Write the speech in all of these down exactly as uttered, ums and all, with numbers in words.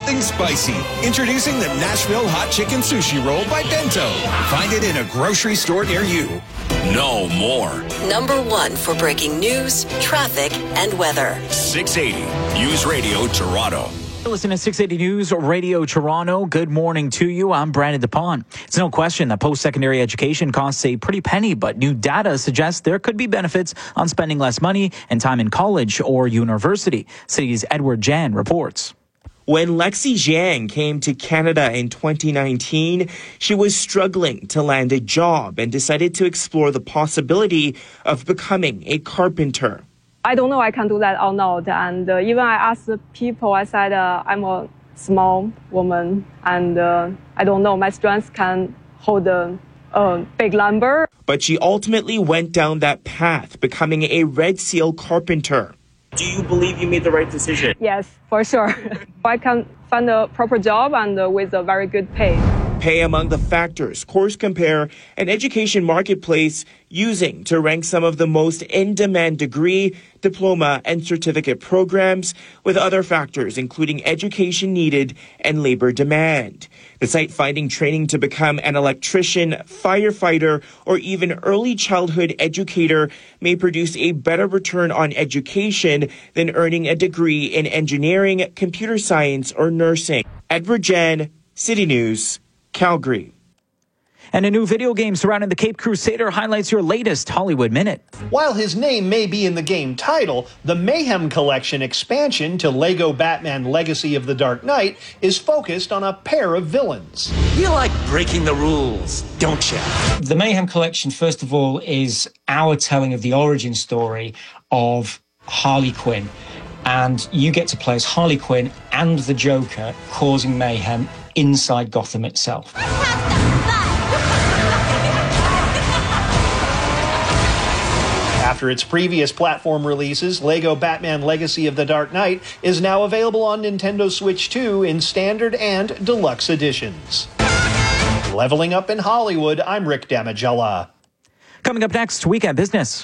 something spicy. Introducing the Nashville Hot Chicken Sushi Roll by Bento. Find it in a grocery store near you. No more. Number one for breaking news, traffic, and weather. six eighty News Radio Toronto. Listen to six eighty News Radio Toronto. Good morning to you. I'm Brandon DePaun. It's no question that post-secondary education costs a pretty penny, but new data suggests there could be benefits on spending less money and time in college or university. City's Edward Jan reports. When Lexi Jiang came to Canada in twenty nineteen, she was struggling to land a job and decided to explore the possibility of becoming a carpenter. I don't know I can do that or not. And uh, even I asked people, I said, uh, I'm a small woman and uh, I don't know, my strength can hold a, a big lumber. But she ultimately went down that path, becoming a Red Seal carpenter. Do you believe you made the right decision? Yes, for sure. I can find a proper job and uh, with a very good pay. Pay among the factors Course Compare, an education marketplace using to rank some of the most in-demand degree, diploma, and certificate programs, with other factors including education needed and labor demand. The site finding training to become an electrician, firefighter, or even early childhood educator may produce a better return on education than earning a degree in engineering, computer science, or nursing. Edward Jen, City News, Calgary. And a new video game surrounding the Cape Crusader highlights your latest Hollywood Minute. While his name may be in the game title, the Mayhem Collection expansion to Lego Batman Legacy of the Dark Knight is focused on a pair of villains. You like breaking the rules, don't you? The Mayhem Collection, first of all, is our telling of the origin story of Harley Quinn. And you get to play as Harley Quinn and the Joker causing mayhem inside Gotham itself. After its previous platform releases, Lego Batman Legacy of the Dark Knight is now available on Nintendo Switch two in standard and deluxe editions. Leveling up in Hollywood, I'm Rick Damigella. Coming up next, Weekend Business.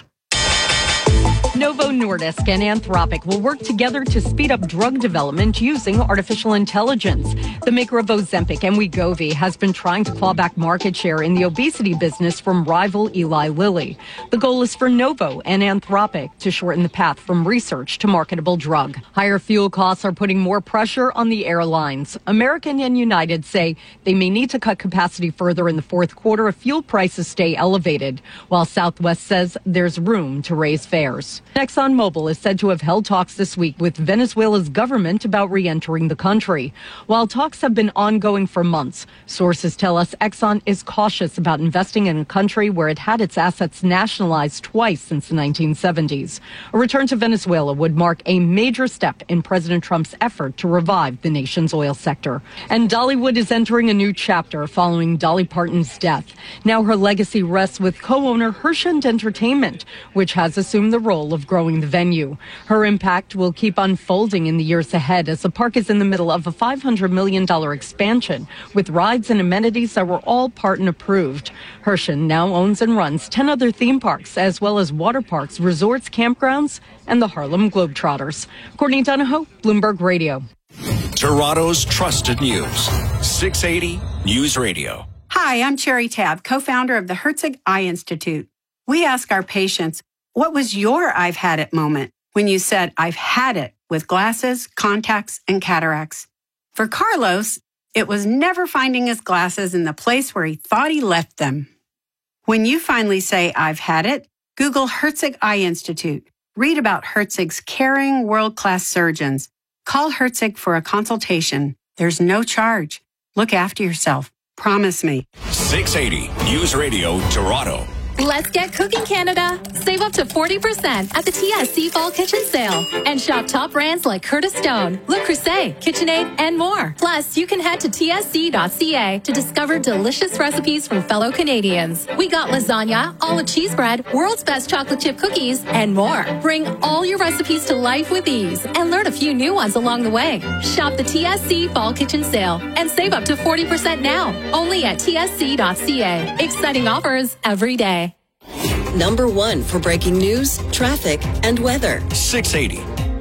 Novo Nordisk and Anthropic will work together to speed up drug development using artificial intelligence. The maker of Ozempic and Wegovy has been trying to claw back market share in the obesity business from rival Eli Lilly. The goal is for Novo and Anthropic to shorten the path from research to marketable drug. Higher fuel costs are putting more pressure on the airlines. American and United say they may need to cut capacity further in the fourth quarter if fuel prices stay elevated, while Southwest says there's room to raise fares. ExxonMobil is said to have held talks this week with Venezuela's government about re-entering the country. While talks have been ongoing for months, sources tell us Exxon is cautious about investing in a country where it had its assets nationalized twice since the nineteen seventies. A return to Venezuela would mark a major step in President Trump's effort to revive the nation's oil sector. And Dollywood is entering a new chapter following Dolly Parton's death. Now her legacy rests with co-owner Hershend Entertainment, which has assumed the role of growing the venue. Her impact will keep unfolding in the years ahead as the park is in the middle of a five hundred million dollars expansion with rides and amenities that were all Parton approved. Hershend now owns and runs ten other theme parks as well as water parks, resorts, campgrounds, and the Harlem Globetrotters. Courtney Donahoe, Bloomberg Radio. Toronto's trusted news. six eighty News Radio. Hi, I'm Cherry Tabb, co-founder of the Herzig Eye Institute. We ask our patients, what was your I've had it moment when you said, I've had it with glasses, contacts, and cataracts? For Carlos, it was never finding his glasses in the place where he thought he left them. When you finally say, I've had it, Google Herzig Eye Institute. Read about Herzig's caring, world-class surgeons. Call Herzig for a consultation. There's no charge. Look after yourself. Promise me. six eighty News Radio Toronto. Let's get cooking, Canada. Save up to forty percent at the T S C Fall Kitchen Sale. And shop top brands like Curtis Stone, Le Creuset, KitchenAid, and more. Plus, you can head to T S C dot C A to discover delicious recipes from fellow Canadians. We got lasagna, olive cheese bread, world's best chocolate chip cookies, and more. Bring all your recipes to life with ease and learn a few new ones along the way. Shop the T S C Fall Kitchen Sale and save up to forty percent now. Only at T S C dot C A. Exciting offers every day. Number one for breaking news, traffic, and weather. six eighty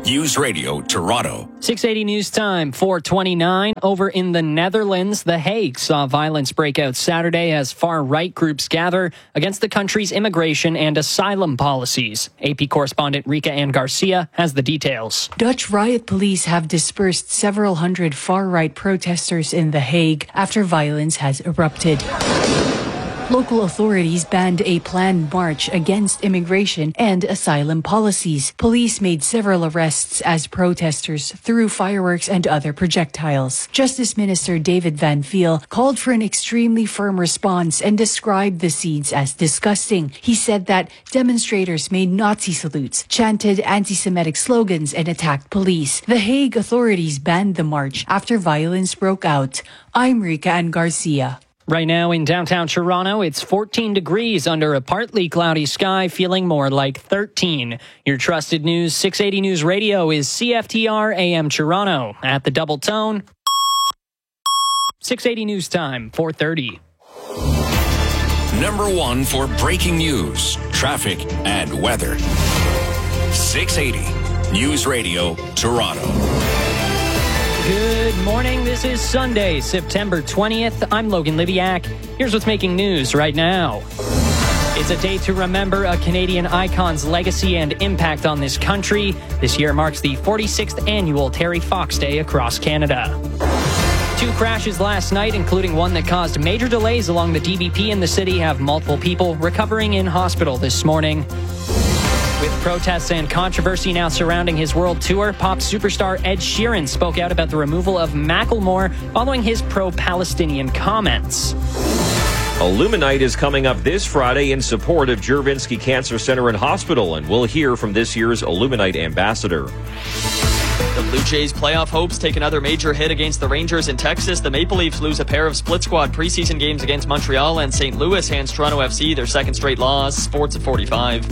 News Radio Toronto. six eighty News Time, four twenty-nine. Over in the Netherlands, The Hague saw violence break out Saturday as far-right groups gather against the country's immigration and asylum policies. A P correspondent Rika Ann Garcia has the details. Dutch riot police have dispersed several hundred far-right protesters in The Hague after violence has erupted. Local authorities banned a planned march against immigration and asylum policies. Police made several arrests as protesters threw fireworks and other projectiles. Justice Minister David Van Veel called for an extremely firm response and described the scenes as disgusting. He said that demonstrators made Nazi salutes, chanted anti-Semitic slogans, and attacked police. The Hague authorities banned the march after violence broke out. I'm Rika Ann Garcia. Right now in downtown Toronto, it's fourteen degrees under a partly cloudy sky, feeling more like thirteen. Your trusted news, six eighty News Radio, is C F T R A M Toronto. At the double tone, six eighty News Time, four thirty. Number one for breaking news, traffic, and weather. six eighty News Radio Toronto. Good morning. This is Sunday, September twentieth. I'm Logan Liviak. Here's what's making news right now. It's a day to remember a Canadian icon's legacy and impact on this country. This year marks the forty-sixth annual Terry Fox Day across Canada. Two crashes last night, including one that caused major delays along the D B P in the city, have multiple people recovering in hospital this morning. With protests and controversy now surrounding his world tour, pop superstar Ed Sheeran spoke out about the removal of Macklemore following his pro-Palestinian comments. Illuminite is coming up this Friday in support of Juravinski Cancer Center and Hospital, and we'll hear from this year's Illuminite ambassador. The Blue Jays' playoff hopes take another major hit against the Rangers in Texas. The Maple Leafs lose a pair of split-squad preseason games against Montreal, and Saint Louis hands Toronto F C their second straight loss. Sports at forty-five.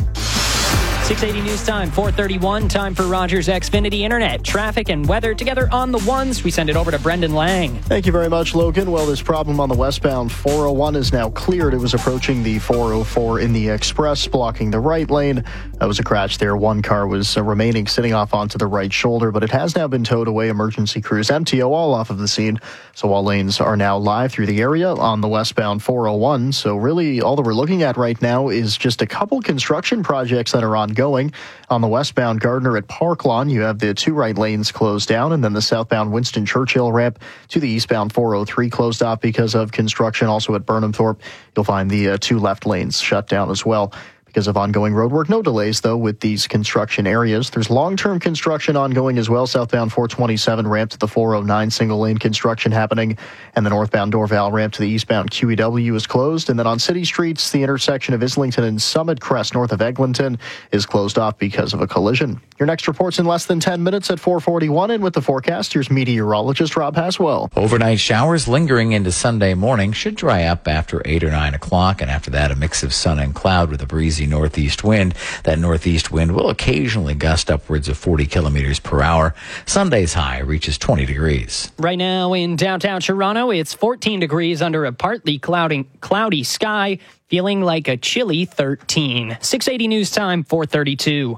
six eighty News Time, four thirty-one. Time for Rogers Xfinity Internet. Traffic and weather together on the ones. We send it over to Brendan Lang. Thank you very much, Logan. Well, this problem on the westbound four oh one is now cleared. It was approaching the four oh four in the express, blocking the right lane. That was a crash there. One car was uh, remaining sitting off onto the right shoulder, but it has now been towed away. Emergency crews, M T O, all off of the scene. So all lanes are now live through the area on the westbound four oh one. So really all that we're looking at right now is just a couple construction projects that are ongoing. On the westbound Gardner at Park Lawn, you have the two right lanes closed down, and then the southbound Winston Churchill ramp to the eastbound four oh three closed off because of construction. Also at Burnham Thorpe, you'll find the uh, two left lanes shut down as well because of ongoing roadwork. No delays, though, with these construction areas. There's long-term construction ongoing as well. Southbound four twenty-seven ramp to the four oh nine single-lane construction happening, and the northbound Dorval ramp to the eastbound Q E W is closed. And then on city streets, the intersection of Islington and Summit Crest north of Eglinton is closed off because of a collision. Your next report's in less than ten minutes at four forty-one, and with the forecast, here's meteorologist Rob Haswell. Overnight showers lingering into Sunday morning should dry up after eight or nine o'clock, and after that, a mix of sun and cloud with a breezy northeast wind. That northeast wind will occasionally gust upwards of forty kilometers per hour. Sunday's high reaches twenty degrees. Right now in downtown Toronto, it's fourteen degrees under a partly cloudy, cloudy sky, feeling like a chilly thirteen. six eighty News Time, four thirty-two.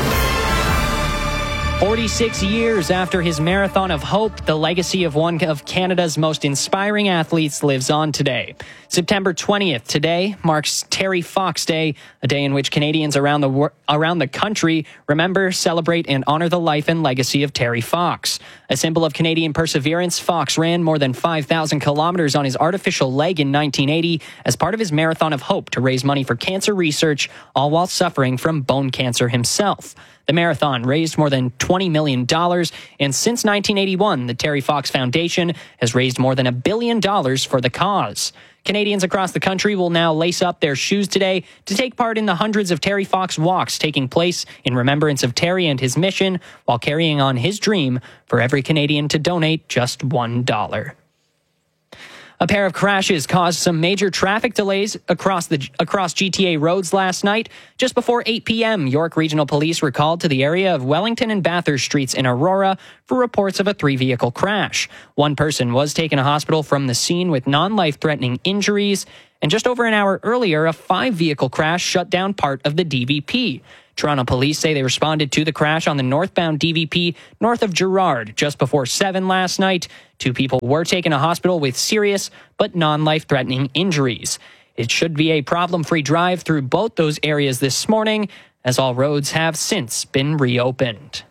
forty-six years after his Marathon of Hope, the legacy of one of Canada's most inspiring athletes lives on today. September twentieth, today, marks Terry Fox Day, a day in which Canadians around the wor- around the country remember, celebrate, and honor the life and legacy of Terry Fox. A symbol of Canadian perseverance, Fox ran more than five thousand kilometers on his artificial leg in nineteen eighty as part of his Marathon of Hope to raise money for cancer research, all while suffering from bone cancer himself. The marathon raised more than twenty million dollars, and since nineteen eighty-one, the Terry Fox Foundation has raised more than a billion dollars for the cause. Canadians across the country will now lace up their shoes today to take part in the hundreds of Terry Fox walks taking place in remembrance of Terry and his mission, while carrying on his dream for every Canadian to donate just one dollar. A pair of crashes caused some major traffic delays across the across G T A roads last night. Just before eight p.m., York Regional Police were called to the area of Wellington and Bathurst Streets in Aurora for reports of a three-vehicle crash. One person was taken to hospital from the scene with non-life-threatening injuries, and just over an hour earlier, a five-vehicle crash shut down part of the D V P. Toronto police say they responded to the crash on the northbound D V P north of Gerrard just before seven last night. Two people were taken to hospital with serious but non-life-threatening injuries. It should be a problem-free drive through both those areas this morning, as all roads have since been reopened.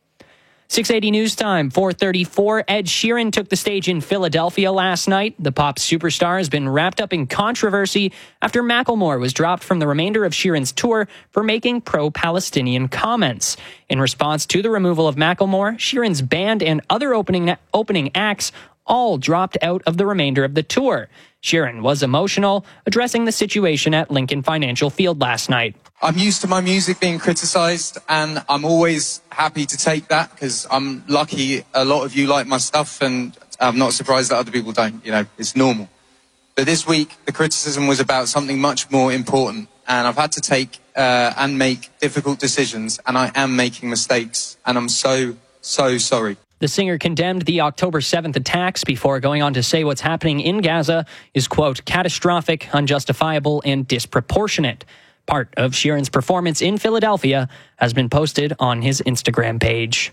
six eighty News Time, four thirty-four. Ed Sheeran took the stage in Philadelphia last night. The pop superstar has been wrapped up in controversy after Macklemore was dropped from the remainder of Sheeran's tour for making pro-Palestinian comments. In response to the removal of Macklemore, Sheeran's band and other opening opening acts all dropped out of the remainder of the tour. Sheeran was emotional, addressing the situation at Lincoln Financial Field last night. I'm used to my music being criticised, and I'm always happy to take that because I'm lucky a lot of you like my stuff, and I'm not surprised that other people don't. You know, it's normal. But this week, the criticism was about something much more important, and I've had to take uh, and make difficult decisions, and I am making mistakes, and I'm so, so sorry. The singer condemned the October seventh attacks before going on to say what's happening in Gaza is, quote, catastrophic, unjustifiable, and disproportionate. Part of Sheeran's performance in Philadelphia has been posted on his Instagram page.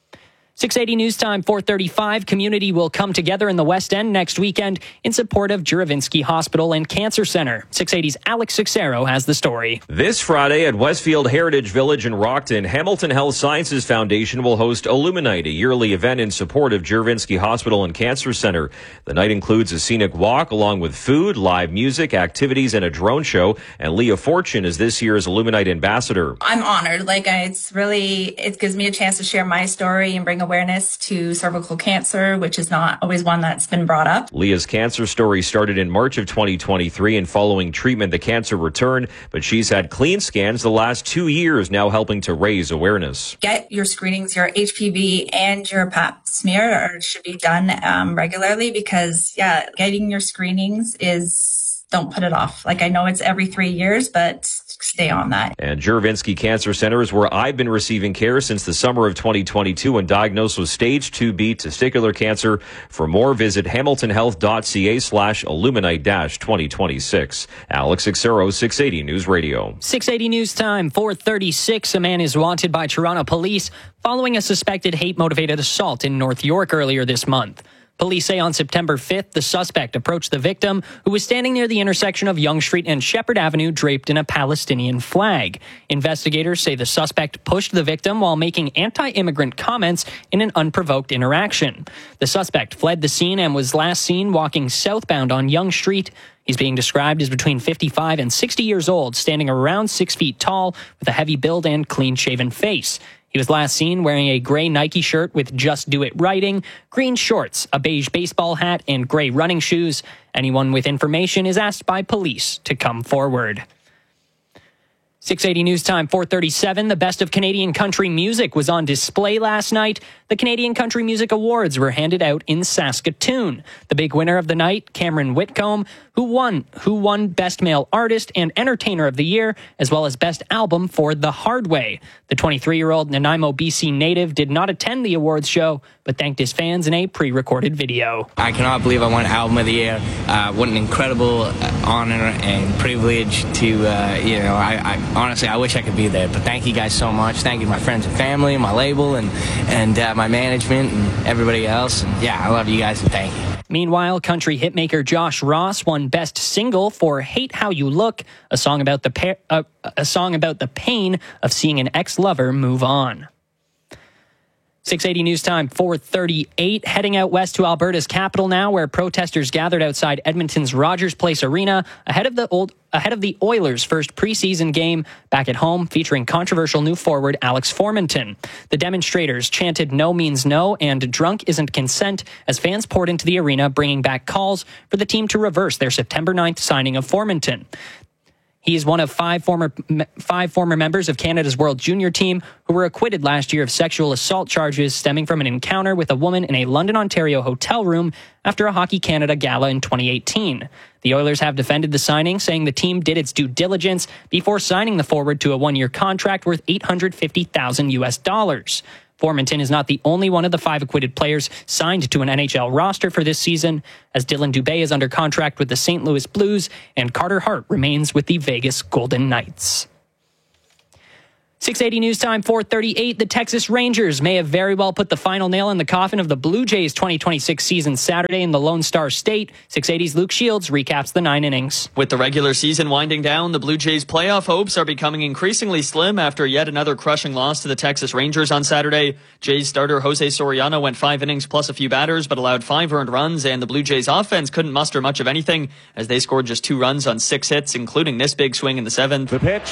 six eighty News Time, four thirty-five. Community will come together in the West End next weekend in support of Juravinski Hospital and Cancer Center. six eighty's Alex Sixero has the story. This Friday at Westfield Heritage Village in Rockton, Hamilton Health Sciences Foundation will host Illuminite, a yearly event in support of Juravinski Hospital and Cancer Center. The night includes a scenic walk along with food, live music, activities, and a drone show. And Leah Fortune is this year's Illuminite ambassador. I'm honored. Like, it's really, it gives me a chance to share my story and bring awareness to cervical cancer, which is not always one that's been brought up. Leah's cancer story started in March of twenty twenty-three, and following treatment, the cancer returned, but she's had clean scans the last two years, now helping to raise awareness. Get your screenings, your H P V and your pap smear are, should be done um, regularly because, yeah, getting your screenings is, don't put it off. Like, I know it's every three years, but stay on that. And Juravinski Cancer Center is where I've been receiving care since the summer of twenty twenty-two when diagnosed with stage two B testicular cancer. For more, visit hamiltonhealth.ca slash illuminite dash 2026. Alex Sixero, six eighty News Radio. six eighty News Time, four thirty-six. A man is wanted by Toronto police following a suspected hate-motivated assault in North York earlier this month. Police say on September fifth, the suspect approached the victim, who was standing near the intersection of Yonge Street and Shepherd Avenue draped in a Palestinian flag. Investigators say the suspect pushed the victim while making anti-immigrant comments in an unprovoked interaction. The suspect fled the scene and was last seen walking southbound on Yonge Street. He's being described as between fifty-five and sixty years old, standing around six feet tall with a heavy build and clean-shaven face. He was last seen wearing a gray Nike shirt with Just Do It writing, green shorts, a beige baseball hat, and gray running shoes. Anyone with information is asked by police to come forward. six eighty News Time, four thirty-seven. The best of Canadian country music was on display last night. The Canadian Country Music Awards were handed out in Saskatoon. The big winner of the night, Cameron Whitcomb, who won who won Best Male Artist and Entertainer of the Year, as well as Best Album for The Hard Way. The twenty-three-year-old Nanaimo, B C native did not attend the awards show, but thanked his fans in a pre-recorded video. I cannot believe I won Album of the Year. Uh, what an incredible uh, honor and privilege to, uh, you know, I, I honestly, I wish I could be there. But thank you guys so much. Thank you to my friends and family, my label, and, and uh, my management, and everybody else. And yeah, I love you guys, and thank you. Meanwhile, country hitmaker Josh Ross won Best Single for "Hate How You Look," a song about the pa- uh, a song about the pain of seeing an ex-lover move on. six eighty News Time, four thirty-eight. Heading out west to Alberta's capital now, where protesters gathered outside Edmonton's Rogers Place Arena ahead of the old ahead of the Oilers' first preseason game back at home, featuring controversial new forward Alex Formenton. The demonstrators chanted "No means no" and "Drunk isn't consent" as fans poured into the arena, bringing back calls for the team to reverse their September ninth signing of Formenton. He is one of five former five former members of Canada's World Junior team who were acquitted last year of sexual assault charges stemming from an encounter with a woman in a London, Ontario hotel room after a Hockey Canada gala in twenty eighteen. The Oilers have defended the signing, saying the team did its due diligence before signing the forward to a one-year contract worth eight hundred fifty thousand U S dollars. Formenton is not the only one of the five acquitted players signed to an N H L roster for this season, as Dylan Dubé is under contract with the Saint Louis Blues and Carter Hart remains with the Vegas Golden Knights. six eighty News Time, four thirty-eight. The Texas Rangers may have very well put the final nail in the coffin of the Blue Jays' twenty twenty-six season Saturday in the Lone Star State. six eighty's Luke Shields recaps the nine innings. With the regular season winding down, the Blue Jays' playoff hopes are becoming increasingly slim after yet another crushing loss to the Texas Rangers on Saturday. Jays starter Jose Soriano went five innings plus a few batters, but allowed five earned runs, and the Blue Jays' offense couldn't muster much of anything as they scored just two runs on six hits, including this big swing in the seventh. The pitch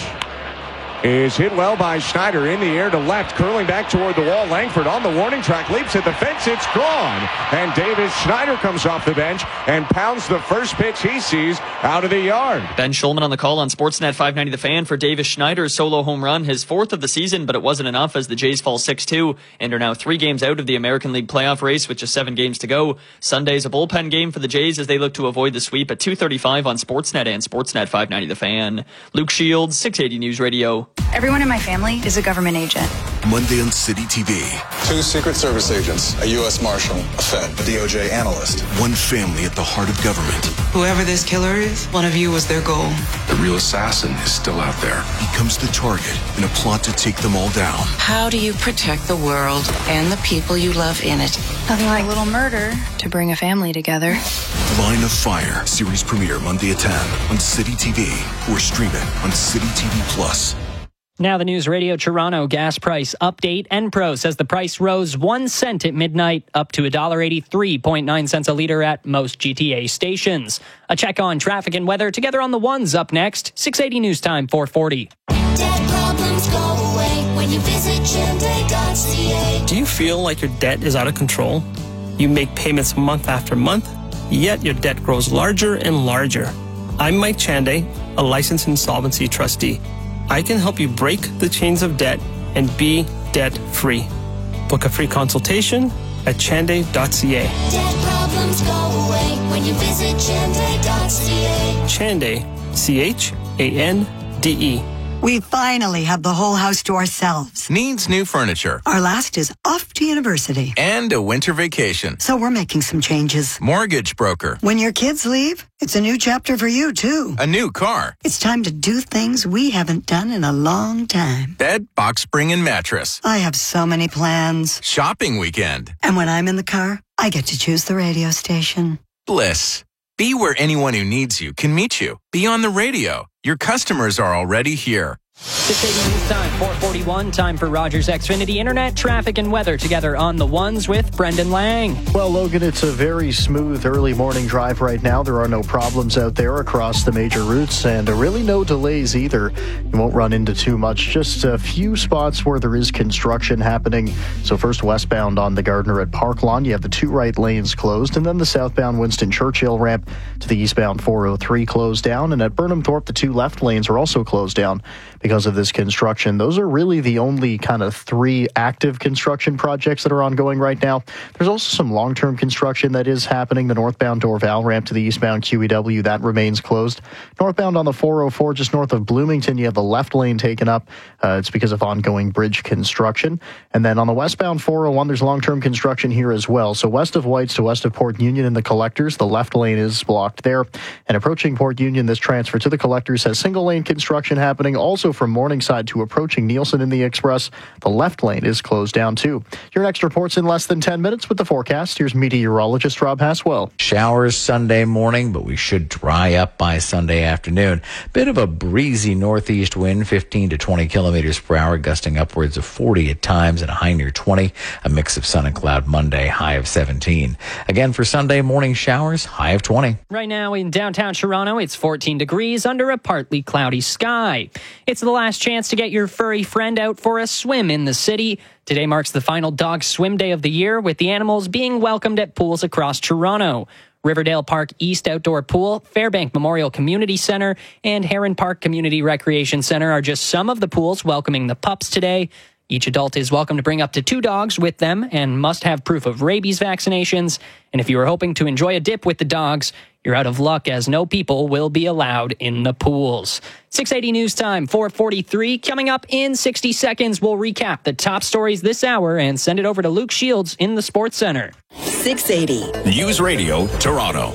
is hit well by Schneider in the air to left, curling back toward the wall. Langford on the warning track, leaps at the fence, it's gone. And Davis Schneider comes off the bench and pounds the first pitch he sees out of the yard. Ben Schulman on the call on Sportsnet five ninety The Fan for Davis Schneider's solo home run, his fourth of the season, but it wasn't enough as the Jays fall six two and are now three games out of the American League playoff race with just seven games to go. Sunday's a bullpen game for the Jays as they look to avoid the sweep at two thirty-five on Sportsnet and Sportsnet five ninety The Fan. Luke Shields, six eighty News Radio. Everyone in my family is a government agent. Monday on City T V. Two Secret Service agents, a U S Marshal, a Fed, a D O J analyst. One family at the heart of government. Whoever this killer is, one of you was their goal. The real assassin is still out there. Becomes the target in a plot to take them all down. How do you protect the world and the people you love in it? Nothing like a little murder to bring a family together. Line of Fire. Series premiere Monday at ten on City T V or stream it on City T V Plus. Now the News Radio Toronto gas price update. Enpro says the price rose one cent at midnight, up to one dollar eighty-three point nine cents a litre at most G T A stations. A check on traffic and weather together on the ones up next. six eighty News Time, four forty. Debt problems go away when you visit Chande dot c a. Do you feel like your debt is out of control? You make payments month after month, yet your debt grows larger and larger. I'm Mike Chande, a licensed insolvency trustee. I can help you break the chains of debt and be debt-free. Book a free consultation at Chande dot c a. Debt problems go away when you visit Chande dot c a. Chande, C H A N D E. We finally have the whole house to ourselves. Needs new furniture. Our last is off to university. And a winter vacation. So we're making some changes. Mortgage broker. When your kids leave, it's a new chapter for you, too. A new car. It's time to do things we haven't done in a long time. Bed, box spring, and mattress. I have so many plans. Shopping weekend. And when I'm in the car, I get to choose the radio station. Bliss. Be where anyone who needs you can meet you. Be on the radio. Your customers are already here. six eighty News Time, four forty-one. Time for Rogers Xfinity Internet, traffic, and weather together on the ones with Brendan Lang. Well, Logan, it's a very smooth early morning drive right now. There are no problems out there across the major routes and really no delays either. You won't run into too much, just a few spots where there is construction happening. So first westbound on the Gardner at Park Lawn, you have the two right lanes closed, and then the southbound Winston Churchill ramp to the eastbound four oh three closed down. And at Burnham Thorpe, the two left lanes are also closed down because of this construction. Those are really the only kind of three active construction projects that are ongoing right now. There's also some long-term construction that is happening. The northbound Dorval ramp to the eastbound Q E W, that remains closed. Northbound on the four oh four, just north of Bloomington, you have the left lane taken up. Uh, it's because of ongoing bridge construction. And then on the westbound four oh one, there's long-term construction here as well. So west of Whites to west of Port Union and the Collectors, the left lane is blocked there. And approaching Port Union, this transfer to the Collectors has single-lane construction happening. Also from Morningside to approaching Nielsen in the Express, the left lane is closed down too. Your next report's in less than ten minutes with the forecast. Here's meteorologist Rob Haswell. Showers Sunday morning, but we should dry up by Sunday afternoon. Bit of a breezy northeast wind, fifteen to twenty kilometers per hour, gusting upwards of forty at times and a high near twenty. A mix of sun and cloud Monday, high of seventeen. Again for Sunday morning showers, high of twenty. Right now in downtown Toronto, it's fourteen degrees under a partly cloudy sky. It's the last chance to get your furry friend out for a swim in the city. Today marks the final dog swim day of the year, with the animals being welcomed at pools across Toronto. Riverdale Park East Outdoor Pool, Fairbank Memorial Community Center, and Heron Park Community Recreation Center are just some of the pools welcoming the pups today. Each adult is welcome to bring up to two dogs with them and must have proof of rabies vaccinations. And if you are hoping to enjoy a dip with the dogs, you're out of luck, as no people will be allowed in the pools. six eighty News Time, four forty-three. Coming up in sixty seconds, we'll recap the top stories this hour and send it over to Luke Shields in the Sports Center. six eighty News Radio Toronto.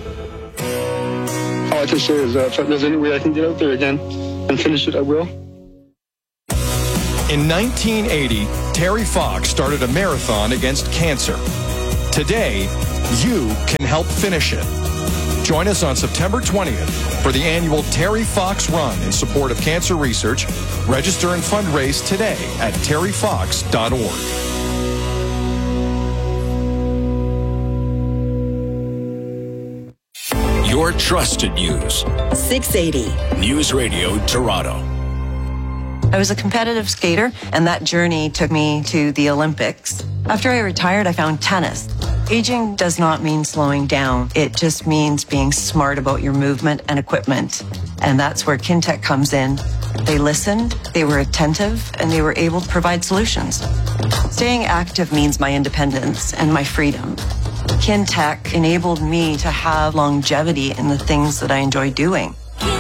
All I can say is that if there's any way I can get out there again and finish it, I will. In nineteen eighty, Terry Fox started a marathon against cancer. Today, you can help finish it. Join us on September twentieth for the annual Terry Fox Run in support of cancer research. Register and fundraise today at terry fox dot org. Your trusted news. six eighty. News Radio Toronto. I was a competitive skater, and that journey took me to the Olympics. After I retired, I found tennis. Aging does not mean slowing down. It just means being smart about your movement and equipment. And that's where Kintec comes in. They listened, they were attentive, and they were able to provide solutions. Staying active means my independence and my freedom. Kintec enabled me to have longevity in the things that I enjoy doing.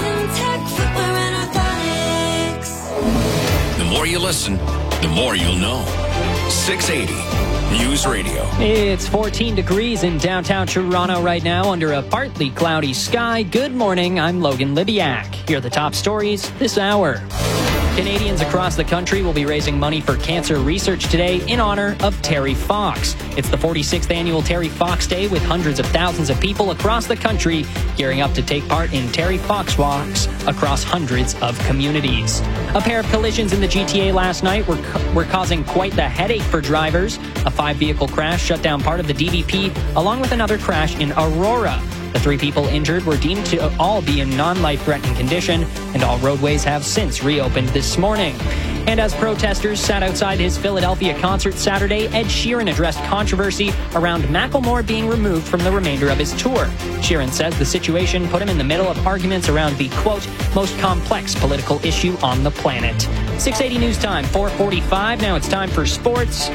The more you listen, the more you'll know. six eighty News Radio. It's fourteen degrees in downtown Toronto right now under a partly cloudy sky. Good morning, I'm Logan Libiak. Here are the top stories this hour. Canadians across the country will be raising money for cancer research today in honor of Terry Fox. It's the forty-sixth annual Terry Fox Day with hundreds of thousands of people across the country gearing up to take part in Terry Fox walks across hundreds of communities. A pair of collisions in the G T A last night were, were causing quite the headache for drivers. A five-vehicle crash shut down part of the D V P along with another crash in Aurora. The three people injured were deemed to all be in non-life-threatening condition, and all roadways have since reopened this morning. And as protesters sat outside his Philadelphia concert Saturday, Ed Sheeran addressed controversy around Macklemore being removed from the remainder of his tour. Sheeran says the situation put him in the middle of arguments around the, quote, most complex political issue on the planet. six eighty News Time, four forty-five. Now it's time for sports.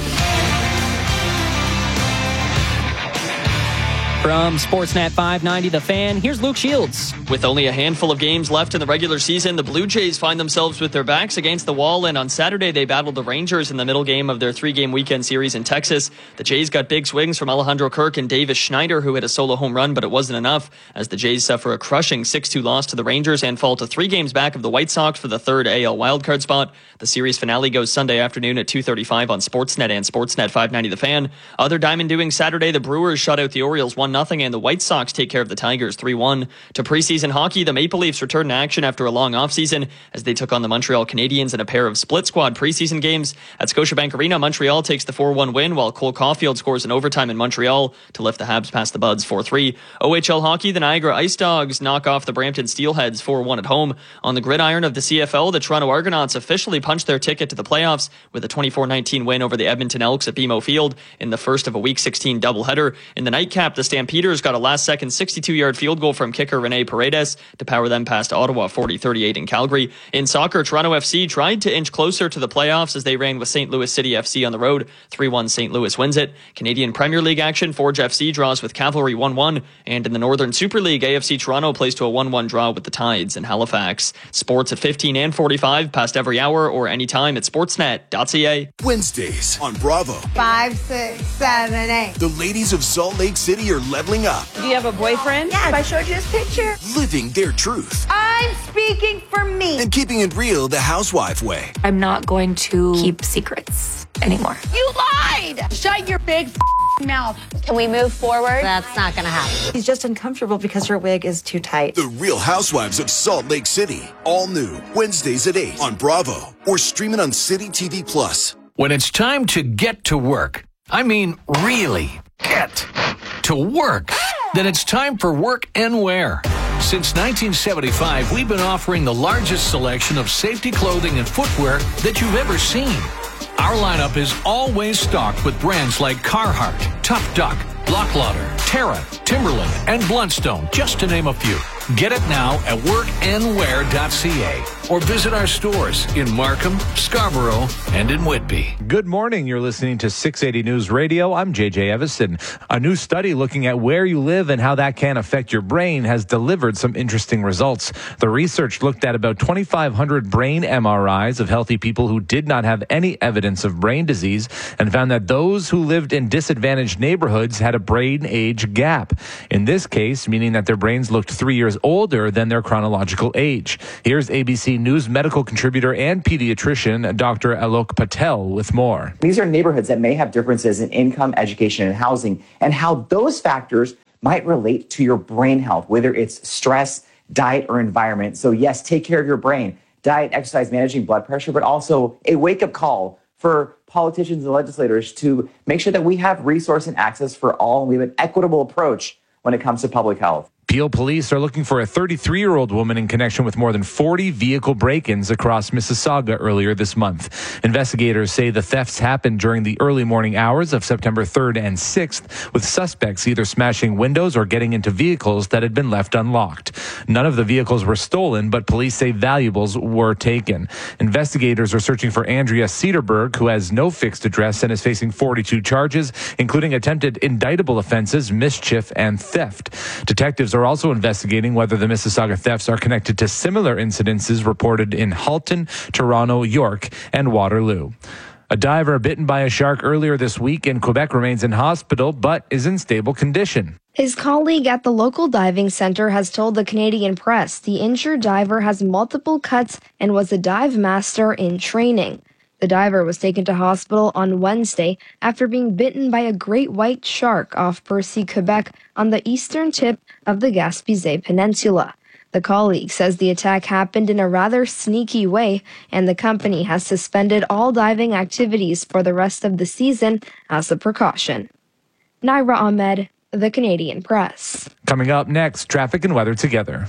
From Sportsnet five ninety The Fan, here's Luke Shields. With only a handful of games left in the regular season, the Blue Jays find themselves with their backs against the wall, and on Saturday they battled the Rangers in the middle game of their three-game weekend series in Texas. The Jays got big swings from Alejandro Kirk and Davis Schneider, who hit a solo home run, but it wasn't enough, as the Jays suffer a crushing six two loss to the Rangers and fall to three games back of the White Sox for the third A L wildcard spot. The series finale goes Sunday afternoon at two thirty-five on Sportsnet and Sportsnet five ninety The Fan. Other diamond doings Saturday, the Brewers shut out the Orioles one nothing, and the White Sox Sox take care of the Tigers three one. To preseason hockey, the Maple Leafs return to action after a long offseason as they took on the Montreal Canadiens in a pair of split squad preseason games. At Scotiabank Arena, Montreal takes the four one win, while Cole Caulfield scores in overtime in Montreal to lift the Habs past the Buds four three. O H L hockey, the Niagara Ice Dogs knock off the Brampton Steelheads four one at home. On the gridiron of the C F L, the Toronto Argonauts officially punched their ticket to the playoffs with a twenty-four nineteen win over the Edmonton Elks at B M O Field in the first of a Week sixteen doubleheader. In the nightcap, the Stampeders got a last-second sixty-two-yard field goal from kicker Rene Paredes to power them past Ottawa forty thirty-eight in Calgary. In soccer, Toronto F C tried to inch closer to the playoffs as they ran with Saint Louis City F C on the road. three one Saint Louis wins it. Canadian Premier League action, Forge F C draws with Cavalry one one. And in the Northern Super League, A F C Toronto plays to a one one draw with the Tides in Halifax. Sports at fifteen and forty-five, past every hour or anytime at sportsnet dot c a. Wednesdays on Bravo. Five, six, seven, eight. The ladies of Salt Lake City are leveling up. Do you have a boyfriend? Yeah, I showed you his picture. Living their truth. I'm speaking for me. And keeping it real the housewife way. I'm not going to keep secrets anymore. You lied! Shut your big mouth. Can we move forward? That's not gonna happen. He's just uncomfortable because her wig is too tight. The Real Housewives of Salt Lake City. All new. Wednesdays at eight on Bravo. Or stream it on City T V Plus. When it's time to get to work, I mean really get to work, then it's time for Work and Wear. Since nineteen seventy-five, we've been offering the largest selection of safety clothing and footwear that you've ever seen. Our lineup is always stocked with brands like Carhartt, Tough Duck, Lock Lauder, Terra, Timberland, and Bluntstone, just to name a few. Get it now at work and wear dot c a or visit our stores in Markham, Scarborough, and in Whitby. Good morning. You're listening to six eighty News Radio. I'm J J Evison. A new study looking at where you live and how that can affect your brain has delivered some interesting results. The research looked at about twenty-five hundred brain M R Is of healthy people who did not have any evidence of brain disease and found that those who lived in disadvantaged neighborhoods had a brain age gap. In this case, meaning that their brains looked three years is older than their chronological age. Here's A B C News medical contributor and pediatrician Doctor Alok Patel with more. These are neighborhoods that may have differences in income, education, and housing, and how those factors might relate to your brain health, whether it's stress, diet, or environment. So yes, take care of your brain. Diet, exercise, managing blood pressure, but also a wake-up call for politicians and legislators to make sure that we have resource and access for all, and we have an equitable approach when it comes to public health. Peel police are looking for a thirty-three-year-old woman in connection with more than forty vehicle break-ins across Mississauga earlier this month. Investigators say the thefts happened during the early morning hours of September third and sixth, with suspects either smashing windows or getting into vehicles that had been left unlocked. None of the vehicles were stolen, but police say valuables were taken. Investigators are searching for Andrea Cedarberg, who has no fixed address and is facing forty-two charges, including attempted indictable offenses, mischief, and theft. Detectives are also investigating whether the Mississauga thefts are connected to similar incidences reported in Halton, Toronto, York, and Waterloo. A diver bitten by a shark earlier this week in Quebec remains in hospital but is in stable condition. His colleague at the local diving center has told the Canadian press the injured diver has multiple cuts and was a dive master in training. The diver was taken to hospital on Wednesday after being bitten by a great white shark off Percy, Quebec, on the eastern tip of the Gaspésie Peninsula. The colleague says the attack happened in a rather sneaky way, and the company has suspended all diving activities for the rest of the season as a precaution. Naira Ahmed, The Canadian Press. Coming up next, traffic and weather together.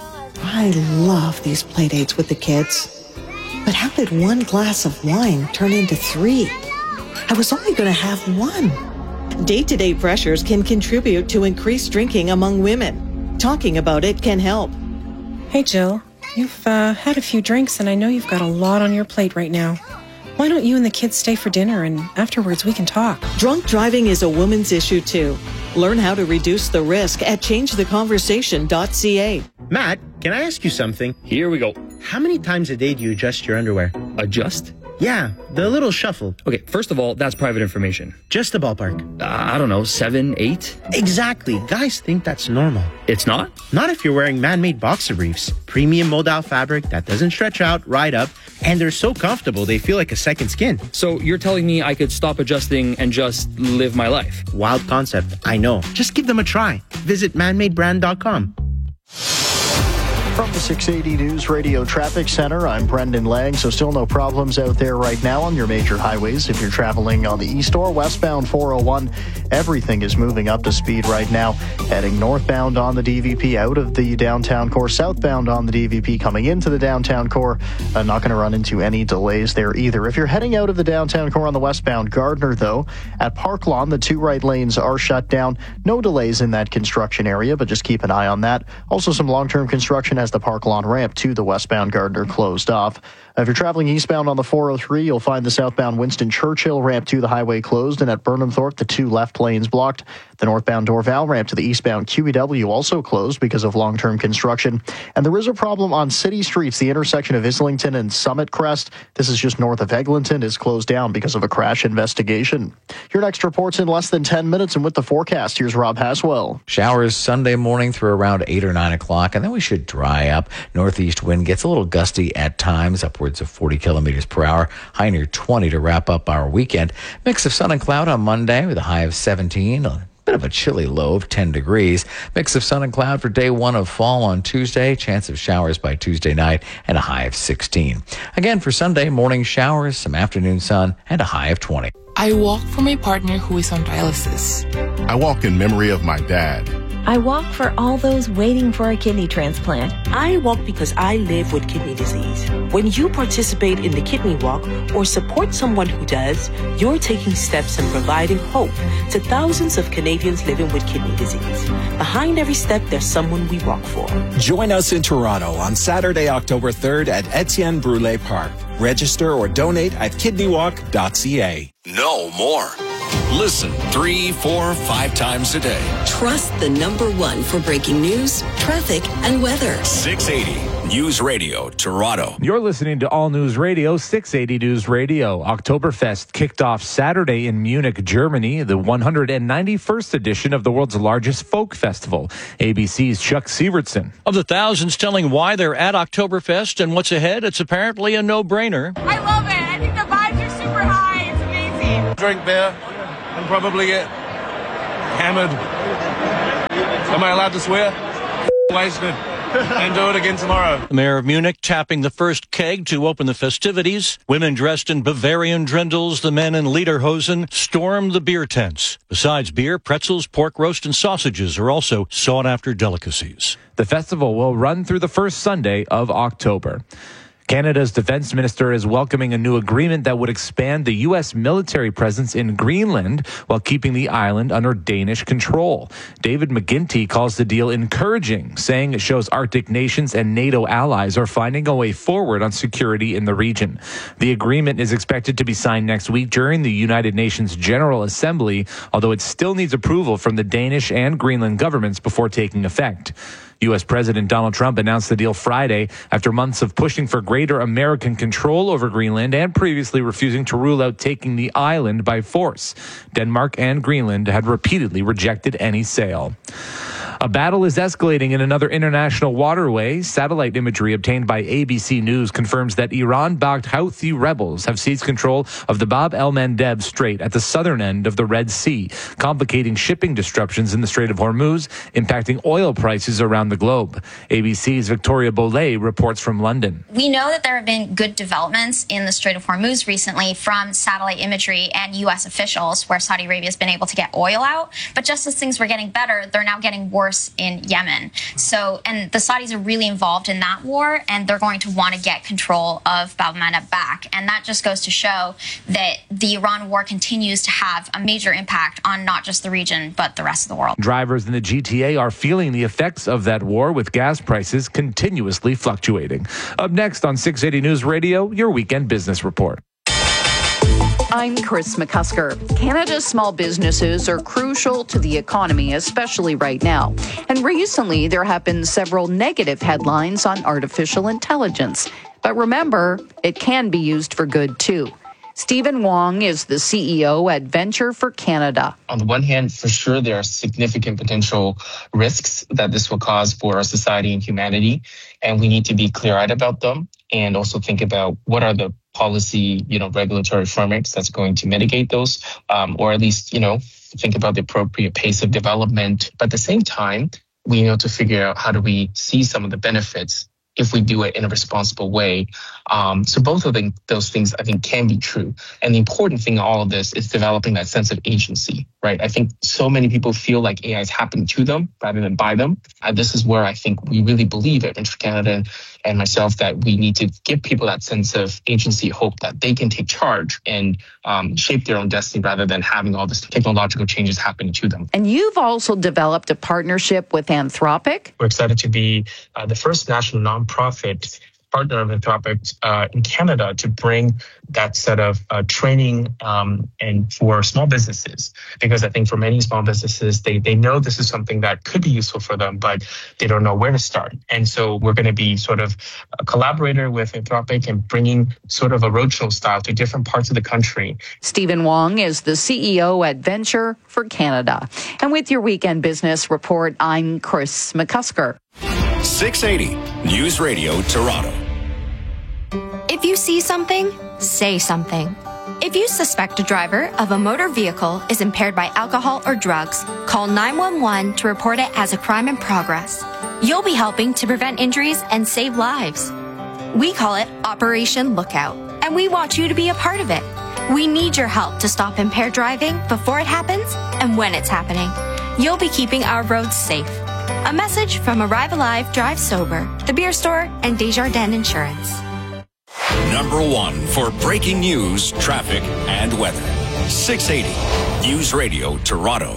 I love these play dates with the kids. But how did one glass of wine turn into three? I was only going to have one. Day-to-day pressures can contribute to increased drinking among women. Talking about it can help. Hey, Jill. You've uh, had a few drinks, and I know you've got a lot on your plate right now. Why don't you and the kids stay for dinner, and afterwards we can talk? Drunk driving is a woman's issue, too. Learn how to reduce the risk at change the conversation dot c a. Matt, can I ask you something? Here we go. How many times a day do you adjust your underwear? Adjust? Yeah, the little shuffle. Okay, first of all, that's private information. Just a ballpark. Uh, I don't know, seven, eight? Exactly. Guys think that's normal. It's not? Not if you're wearing man-made boxer briefs. Premium modal fabric that doesn't stretch out, right up, and they're so comfortable they feel like a second skin. So you're telling me I could stop adjusting and just live my life? Wild concept, I know. Just give them a try. Visit man made brand dot com. From the six eighty News Radio Traffic Center, I'm Brendan Lang. So still no problems out there right now on your major highways. If you're traveling on the east or westbound four oh one, everything is moving up to speed right now. Heading northbound on the D V P out of the downtown core, southbound on the D V P coming into the downtown core. Uh, not going to run into any delays there either. If you're heading out of the downtown core on the westbound Gardner, though, at Park Lawn, the two right lanes are shut down. No delays in that construction area, but just keep an eye on that. Also some long-term construction as the Park Lawn ramp to the westbound Gardner closed off. If you're traveling eastbound on the four oh three, you'll find the southbound Winston Churchill ramp to the highway closed, and at Burnhamthorpe, the two left lanes blocked. The northbound Dorval ramp to the eastbound Q E W also closed because of long-term construction. And there is a problem on city streets. The intersection of Islington and Summit Crest, this is just north of Eglinton, is closed down because of a crash investigation. Your next report's in less than ten minutes, and with the forecast, here's Rob Haswell. Showers Sunday morning through around eight or nine o'clock, and then we should dry up. Northeast wind gets a little gusty at times, upwards of forty kilometers per hour, high near twenty to wrap up our weekend. Mix of sun and cloud on Monday with a high of seventeen. A bit of a chilly low of ten degrees. Mix of sun and cloud for day one of fall on Tuesday. Chance of showers by Tuesday night and a high of sixteen. Again for Sunday, morning showers, some afternoon sun, and a high of twenty. I walk for my partner who is on dialysis. I walk in memory of my dad. I walk for all those waiting for a kidney transplant. I walk because I live with kidney disease. When you participate in the Kidney Walk or support someone who does, you're taking steps and providing hope to thousands of Canadians living with kidney disease. Behind every step, there's someone we walk for. Join us in Toronto on Saturday, October third at Etienne Brule Park. Register or donate at kidney walk dot c a. Know more. Listen three, four, five times a day. Trust the number one for breaking news, traffic, and weather. six eighty News Radio, Toronto. You're listening to All News Radio, six eighty News Radio. Oktoberfest kicked off Saturday in Munich, Germany, the one hundred ninety-first edition of the world's largest folk festival. A B C's Chuck Sievertson. Of the thousands telling why they're at Oktoberfest and what's ahead, it's apparently a no-brainer. I love it. I think the vibes are super high. It's amazing. Drink beer and probably get hammered. Am I allowed to swear? Wasted. And do it again tomorrow. The mayor of Munich tapping the first keg to open the festivities. Women dressed in Bavarian drindles, the men in lederhosen, storm the beer tents. Besides beer, pretzels, pork roast, and sausages are also sought-after delicacies. The festival will run through the first Sunday of October. Canada's defense minister is welcoming a new agreement that would expand the U S military presence in Greenland while keeping the island under Danish control. David McGuinty calls the deal encouraging, saying it shows Arctic nations and NATO allies are finding a way forward on security in the region. The agreement is expected to be signed next week during the United Nations General Assembly, although it still needs approval from the Danish and Greenland governments before taking effect. U S President Donald Trump announced the deal Friday after months of pushing for greater American control over Greenland and previously refusing to rule out taking the island by force. Denmark and Greenland had repeatedly rejected any sale. A battle is escalating in another international waterway. Satellite imagery obtained by A B C News confirms that Iran-backed Houthi rebels have seized control of the Bab el-Mandeb Strait at the southern end of the Red Sea, complicating shipping disruptions in the Strait of Hormuz, impacting oil prices around the globe. A B C's Victoria Bollet reports from London. We know that there have been good developments in the Strait of Hormuz recently from satellite imagery and U S officials, where Saudi Arabia has been able to get oil out. But just as things were getting better, they're now getting worse in Yemen. So, and the Saudis are really involved in that war, and they're going to want to get control of Bab el-Mandeb back. And that just goes to show that the Iran war continues to have a major impact on not just the region, but the rest of the world. Drivers in the G T A are feeling the effects of that war, with gas prices continuously fluctuating. Up next on six eighty News Radio, your weekend business report. I'm Chris McCusker. Canada's small businesses are crucial to the economy, especially right now. And recently, there have been several negative headlines on artificial intelligence. But remember, it can be used for good, too. Stephen Wong is the C E O at Venture for Canada. On the one hand, for sure, there are significant potential risks that this will cause for our society and humanity, and we need to be clear-eyed about them and also think about what are the policy, you know, regulatory frameworks that's going to mitigate those, um, or at least, you know, think about the appropriate pace of development. But at the same time, we need to figure out how do we see some of the benefits if we do it in a responsible way. Um, so both of them, those things, I think, can be true. And the important thing in all of this is developing that sense of agency, right? I think so many people feel like A I is happening to them rather than by them. And this is where I think we really believe at Venture Canada and myself that we need to give people that sense of agency, hope that they can take charge and um, shape their own destiny rather than having all this technological changes happening to them. And you've also developed a partnership with Anthropic. We're excited to be uh, the first national nonprofit partner of Anthropic uh, in Canada to bring that set of uh, training um, and for small businesses, because I think for many small businesses, they they know this is something that could be useful for them, but they don't know where to start. And so we're going to be sort of a collaborator with Anthropic and bringing sort of a roadshow style to different parts of the country. Stephen Wong is the C E O at Venture for Canada. And with your weekend business report, I'm Chris McCusker. six eighty News Radio, Toronto. If you see something, say something. If you suspect a driver of a motor vehicle is impaired by alcohol or drugs, call nine one one to report it as a crime in progress. You'll be helping to prevent injuries and save lives. We call it Operation Lookout, and we want you to be a part of it. We need your help to stop impaired driving before it happens and when it's happening. You'll be keeping our roads safe. A message from Arrive Alive, Drive Sober, The Beer Store, and Desjardins Insurance. Number one for breaking news, traffic, and weather. six eighty News Radio, Toronto.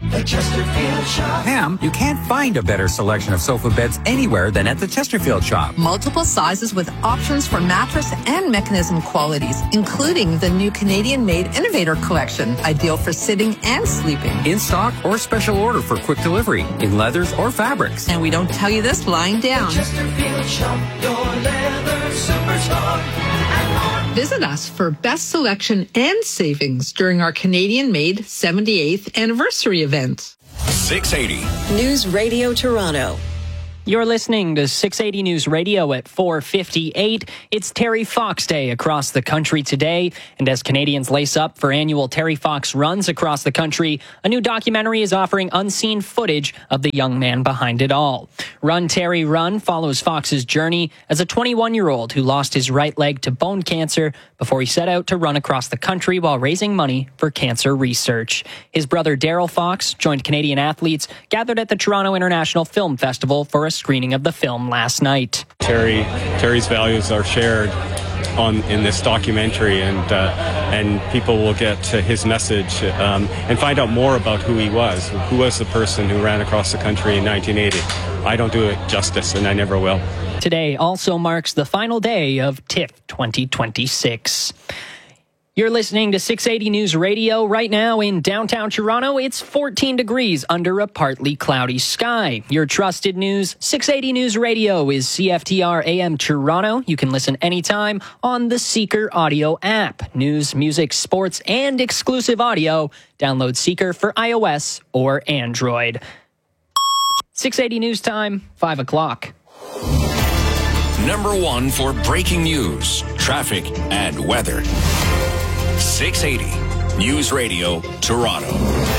The Chesterfield Shop. Pam, you can't find a better selection of sofa beds anywhere than at the Chesterfield Shop. Multiple sizes with options for mattress and mechanism qualities, including the new Canadian-made Innovator Collection, ideal for sitting and sleeping. In stock or special order for quick delivery, in leathers or fabrics. And we don't tell you this lying down. The Chesterfield Shop, your leather superstar. Visit us for best selection and savings during our Canadian-made seventy-eighth anniversary event. six eighty News Radio Toronto. You're listening to six eighty News Radio at four fifty-eight. It's Terry Fox Day across the country today. And as Canadians lace up for annual Terry Fox runs across the country, a new documentary is offering unseen footage of the young man behind it all. Run Terry Run follows Fox's journey as a twenty-one-year-old who lost his right leg to bone cancer before he set out to run across the country while raising money for cancer research. His brother Daryl Fox joined Canadian athletes gathered at the Toronto International Film Festival for a screening of the film last night. Terry, Terry's values are shared on in this documentary, and uh, and people will get uh, his message um, and find out more about who he was. Who was the person who ran across the country in nineteen eighty? I don't do it justice, and I never will. Today also marks the final day of TIFF twenty twenty-six. You're listening to six eighty News Radio. Right now in downtown Toronto, it's fourteen degrees under a partly cloudy sky. Your trusted news, six eighty News Radio is C F T R A M Toronto. You can listen anytime on the Seeker Audio app. News, music, sports, and exclusive audio. Download Seeker for iOS or Android. six eighty News Time, five o'clock. Number one for breaking news, traffic, and weather. six eighty News Radio, Toronto.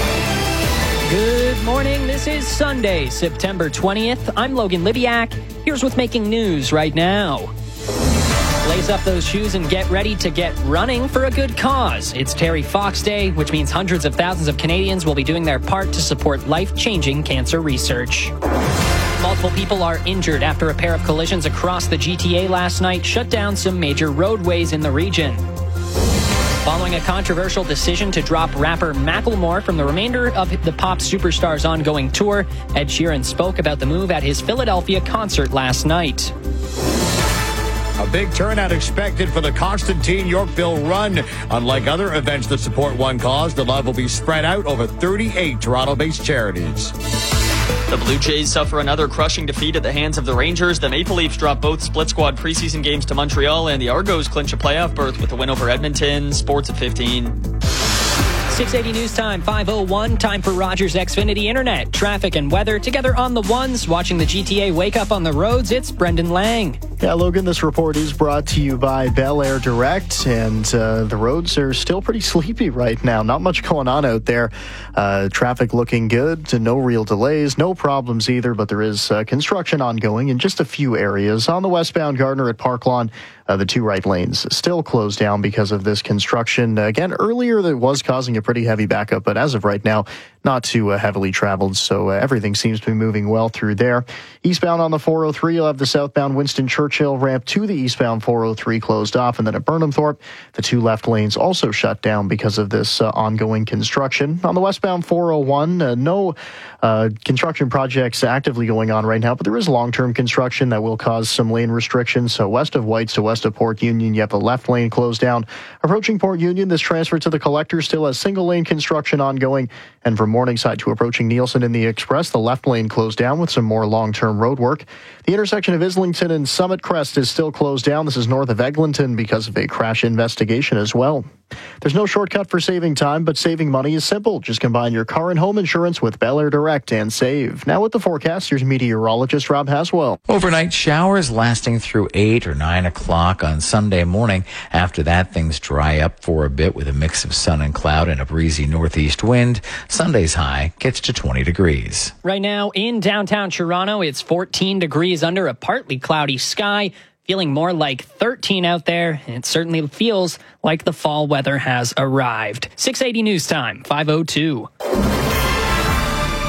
Good morning. This is Sunday, September twentieth. I'm Logan Libiak. Here's what's making news right now. Lace up those shoes and get ready to get running for a good cause. It's Terry Fox Day, which means hundreds of thousands of Canadians will be doing their part to support life-changing cancer research. Multiple people are injured after a pair of collisions across the G T A last night shut down some major roadways in the region. Following a controversial decision to drop rapper Macklemore from the remainder of the pop superstar's ongoing tour, Ed Sheeran spoke about the move at his Philadelphia concert last night. A big turnout expected for the Constantine Yorkville Run. Unlike other events that support one cause, the love will be spread out over thirty-eight Toronto-based charities. The Blue Jays suffer another crushing defeat at the hands of the Rangers. The Maple Leafs drop both split squad preseason games to Montreal, and the Argos clinch a playoff berth with a win over Edmonton. Sports at fifteen. six eighty News Time, five oh one. Time for Rogers Xfinity Internet. Traffic and weather together on the ones. Watching the G T A wake up on the roads, it's Brendan Lang. Yeah, Logan, this report is brought to you by Bel Air Direct, and uh, the roads are still pretty sleepy right now. Not much going on out there. Uh, traffic looking good, no real delays, no problems either, but there is uh, construction ongoing in just a few areas. On the westbound Gardner at Park Lawn, uh, the two right lanes still closed down because of this construction. Uh, again, earlier that was causing a pretty heavy backup, but as of right now, not too uh, heavily traveled, so uh, everything seems to be moving well through there. Eastbound on the four oh three, you'll have the southbound Winston Churchill ramp to the eastbound four oh three closed off, and then at Burnhamthorpe, the two left lanes also shut down because of this uh, ongoing construction. On the westbound four oh one, uh, no uh, construction projects actively going on right now, but there is long-term construction that will cause some lane restrictions. So west of Whites to west of Port Union, you have the left lane closed down. Approaching Port Union, this transfer to the collector still has single-lane construction ongoing, and from Morningside to approaching Nielsen in the Express, the left lane closed down with some more long-term road work. The intersection of Islington and Summit Crest is still closed down. This is north of Eglinton because of a crash investigation as well. There's no shortcut for saving time, but saving money is simple. Just combine your car and home insurance with Bel Air Direct and save. Now with the forecast, here's meteorologist Rob Haswell. Overnight showers lasting through eight or nine o'clock on Sunday morning. After that, things dry up for a bit with a mix of sun and cloud and a breezy northeast wind. Sunday's high gets to twenty degrees. Right now in downtown Toronto, it's fourteen degrees under a partly cloudy sky. Feeling more like thirteen out there, and it certainly feels like the fall weather has arrived. six eighty News Time, five oh two.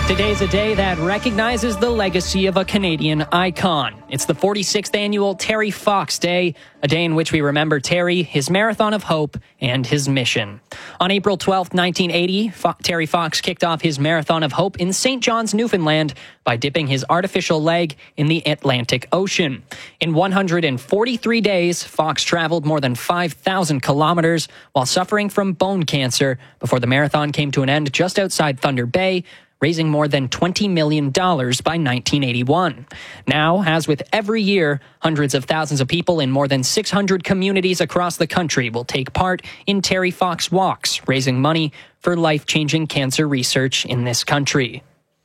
Today's a day that recognizes the legacy of a Canadian icon. It's the forty-sixth annual Terry Fox Day, a day in which we remember Terry, his marathon of hope, and his mission. On April twelfth, nineteen eighty, Fo- Terry Fox kicked off his marathon of hope in Saint John's, Newfoundland, by dipping his artificial leg in the Atlantic Ocean. In one hundred forty-three days, Fox traveled more than five thousand kilometers while suffering from bone cancer before the marathon came to an end just outside Thunder Bay, raising more than twenty million dollars by nineteen eighty-one. Now, as with every year, hundreds of thousands of people in more than six hundred communities across the country will take part in Terry Fox Walks, raising money for life-changing cancer research in this country.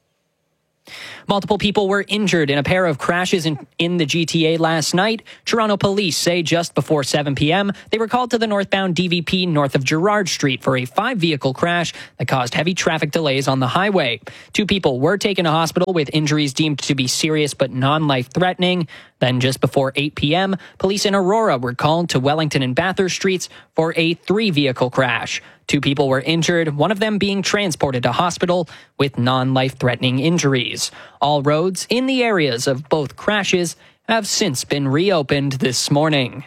Multiple people were injured in a pair of crashes in, in the G T A last night. Toronto police say just before seven p.m., they were called to the northbound D V P north of Gerrard Street for a five-vehicle crash that caused heavy traffic delays on the highway. Two people were taken to hospital with injuries deemed to be serious but non-life-threatening. Then just before eight p.m., police in Aurora were called to Wellington and Bathurst Streets for a three-vehicle crash. Two people were injured, one of them being transported to hospital with non-life-threatening injuries. All roads in the areas of both crashes have since been reopened this morning.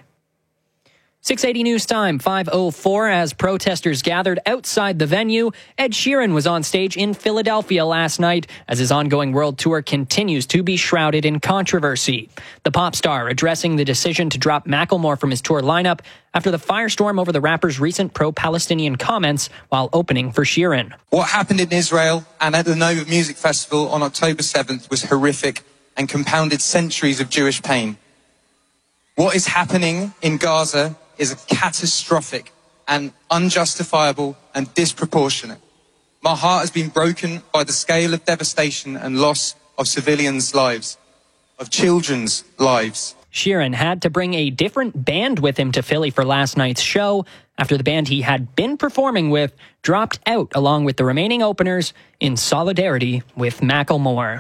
six eighty News Time, five oh four, as protesters gathered outside the venue. Ed Sheeran was on stage in Philadelphia last night as his ongoing world tour continues to be shrouded in controversy. The pop star addressing the decision to drop Macklemore from his tour lineup after the firestorm over the rapper's recent pro-Palestinian comments while opening for Sheeran. What happened in Israel and at the Nova Music Festival on October seventh was horrific and compounded centuries of Jewish pain. What is happening in Gaza is catastrophic and unjustifiable and disproportionate. My heart has been broken by the scale of devastation and loss of civilians' lives, of children's lives. Sheeran had to bring a different band with him to Philly for last night's show after the band he had been performing with dropped out along with the remaining openers in solidarity with Macklemore.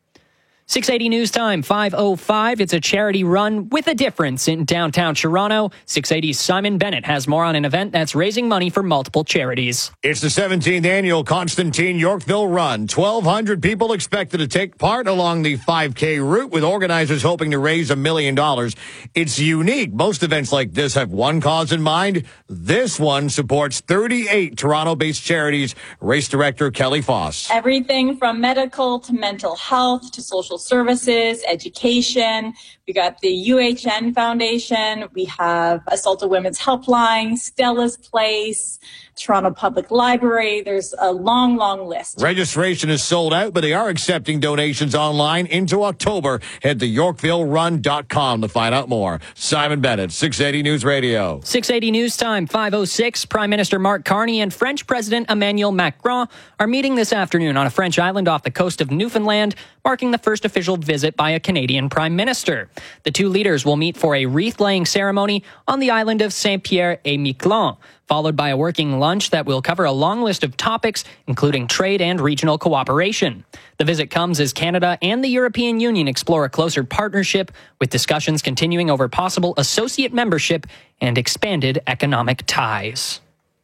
six eighty News Time, five oh five. It's a charity run with a difference in downtown Toronto. six eighty's Simon Bennett has more on an event that's raising money for multiple charities. It's the seventeenth annual Constantine Yorkville Run. twelve hundred people expected to take part along the five K route, with organizers hoping to raise a million dollars. It's unique. Most events like this have one cause in mind. This one supports thirty-eight Toronto-based charities. Race director Kelly Foss. Everything from medical to mental health to social services, education. We got the U H N Foundation. We have Assaulted Women's Helpline, Stella's Place, Toronto Public Library. There's a long, long list. Registration is sold out, but they are accepting donations online into October. Head to yorkville run dot com to find out more. Simon Bennett, six eighty News Radio. six eighty News Time, five oh six. Prime Minister Mark Carney and French President Emmanuel Macron are meeting this afternoon on a French island off the coast of Newfoundland, marking the first official visit by a Canadian Prime Minister. The two leaders will meet for a wreath-laying ceremony on the island of Saint-Pierre-et-Miquelon, followed by a working lunch that will cover a long list of topics, including trade and regional cooperation. The visit comes as Canada and the European Union explore a closer partnership, with discussions continuing over possible associate membership and expanded economic ties.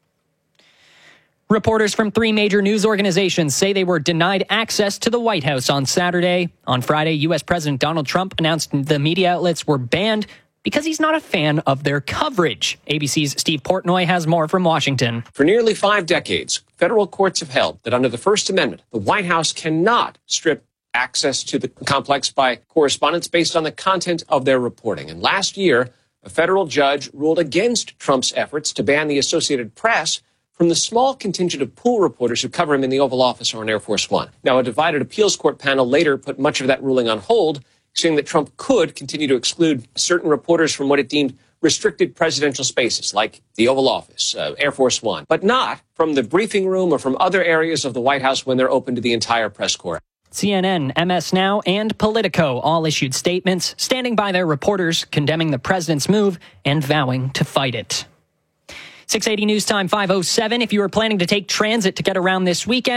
Reporters from three major news organizations say they were denied access to the White House on Saturday. On Friday, U S President Donald Trump announced the media outlets were banned because he's not a fan of their coverage. A B C's Steve Portnoy has more from Washington. For nearly five decades, federal courts have held that under the First Amendment, the White House cannot strip access to the complex by correspondents based on the content of their reporting. And last year, a federal judge ruled against Trump's efforts to ban the Associated Press from the small contingent of pool reporters who cover him in the Oval Office or on Air Force One. Now, a divided appeals court panel later put much of that ruling on hold, saying that Trump could continue to exclude certain reporters from what it deemed restricted presidential spaces, like the Oval Office, uh, Air Force One, but not from the briefing room or from other areas of the White House when they're open to the entire press corps. C N N, M S Now, and Politico all issued statements standing by their reporters, condemning the president's move and vowing to fight it. six eighty News Time, five oh seven. If you were planning to take transit to get around this weekend,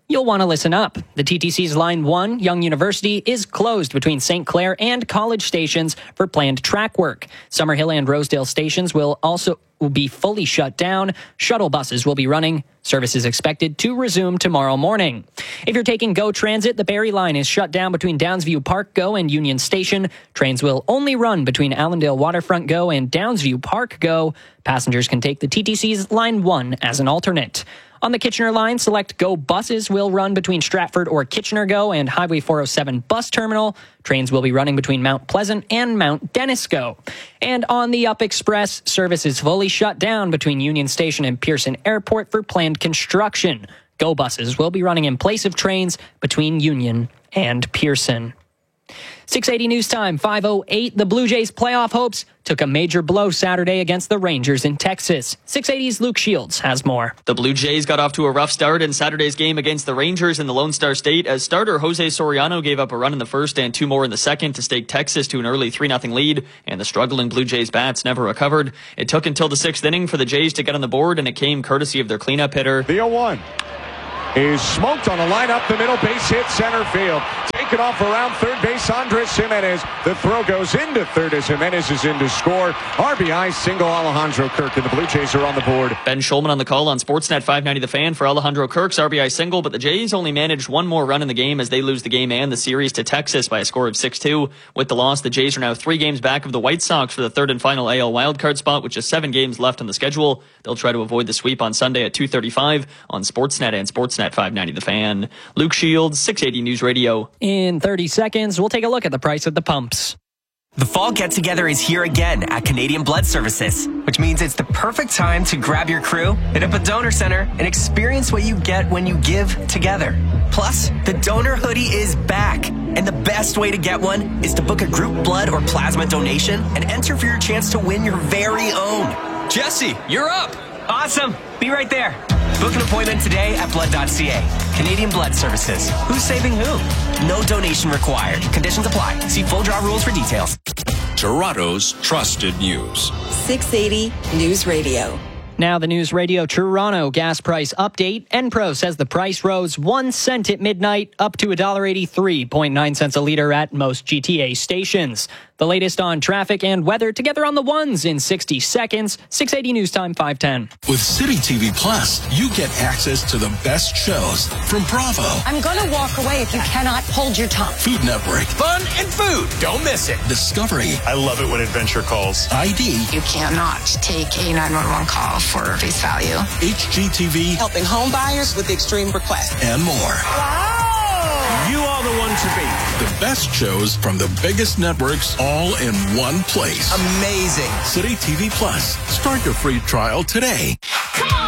you'll want to listen up. The T T C's Line one, Young University, is closed between Saint Clair and College stations for planned track work. Summerhill and Rosedale stations will also will be fully shut down. Shuttle buses will be running. Service is expected to resume tomorrow morning. If you're taking GO Transit, the Barrie Line is shut down between Downsview Park GO and Union Station. Trains will only run between Allendale Waterfront GO and Downsview Park GO. Passengers can take the T T C's Line one as an alternate. On the Kitchener line, select GO buses will run between Stratford or Kitchener GO and Highway four oh seven bus terminal. Trains will be running between Mount Pleasant and Mount Dennis GO. And on the Up Express, service is fully shut down between Union Station and Pearson Airport for planned construction. GO buses will be running in place of trains between Union and Pearson. six eighty News Time, five oh eight. The Blue Jays' playoff hopes took a major blow Saturday against the Rangers in Texas. six eighty's Luke Shields has more. The Blue Jays got off to a rough start in Saturday's game against the Rangers in the Lone Star State as starter Jose Soriano gave up a run in the first and two more in the second to stake Texas to an early three nothing lead, and the struggling Blue Jays bats never recovered. It took until the sixth inning for the Jays to get on the board, and it came courtesy of their cleanup hitter. The oh one is smoked on the line up the middle, base hit center field. Taken off around third base, Andres Jimenez. The throw goes into third as Jimenez is in to score. R B I single Alejandro Kirk, and the Blue Jays are on the board. Ben Schulman on the call on Sportsnet five ninety The Fan for Alejandro Kirk's R B I single, but the Jays only managed one more run in the game as they lose the game and the series to Texas by a score of six two. With the loss, the Jays are now three games back of the White Sox for the third and final A L wildcard spot, with just seven games left on the schedule. They'll try to avoid the sweep on Sunday at two thirty-five on Sportsnet and Sportsnet five ninety The Fan. Luke Shields, six eighty News Radio. In thirty seconds, we'll take a look at the price at the pumps. The fall get-together is here again at Canadian Blood Services, which means it's the perfect time to grab your crew, hit up a donor center, and experience what you get when you give together. Plus, the donor hoodie is back, and the best way to get one is to book a group blood or plasma donation and enter for your chance to win your very own. Jesse, you're up! Awesome! Be right there. Book an appointment today at blood dot c a. Canadian Blood Services. Who's saving who? No donation required. Conditions apply. See full draw rules for details. Toronto's trusted news. six eighty News Radio. Now the News Radio Toronto gas price update. Enpro says the price rose one cent at midnight, up to one dollar eighty-three point nine cents a liter at most G T A stations. The latest on traffic and weather together on the ones in sixty seconds. six eighty News Time, five ten. With City T V Plus, you get access to the best shows from Bravo, I'm going to walk away if you cannot hold your tongue. Food Network, Fun and food. Don't miss it. Discovery, I love it when Adventure calls. I D, You cannot take a nine one one call for face value. H G T V, Helping home buyers with extreme requests. and more. Wow! You are the one to beat. The best shows from the biggest networks all in one place. Amazing. City T V Plus. Start your free trial today. Come on!